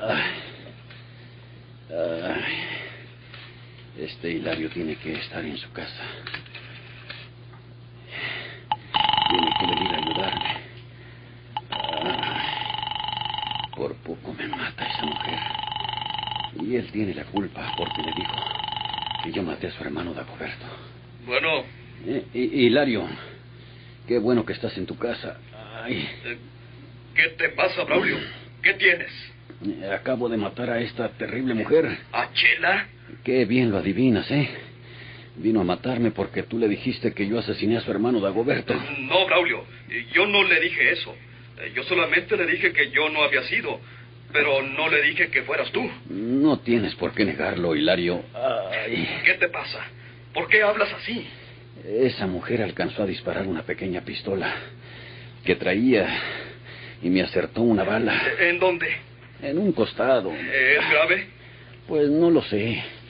Este Hilario tiene que estar en su casa. Tiene que venir a ayudarme. Por poco me mata esa mujer. Y él tiene la culpa porque le dijo que yo maté a su hermano Dagoberto. Bueno. Hilario, qué bueno que estás en tu casa. Ay. ¿Qué te pasa, Braulio? ¿Qué tienes? Acabo de matar a esta terrible mujer. ¿A Chela? Qué bien lo adivinas, ¿eh? Vino a matarme porque tú le dijiste que yo asesiné a su hermano Dagoberto. No, Braulio, yo no le dije eso. Yo solamente le dije que yo no había sido, pero no le dije que fueras tú. No tienes por qué negarlo, Hilario. Ay. ¿Qué te pasa? ¿Por qué hablas así? Esa mujer alcanzó a disparar una pequeña pistola que traía y me acertó una bala. ¿En dónde? En un costado. ¿Es grave? Pues no lo sé.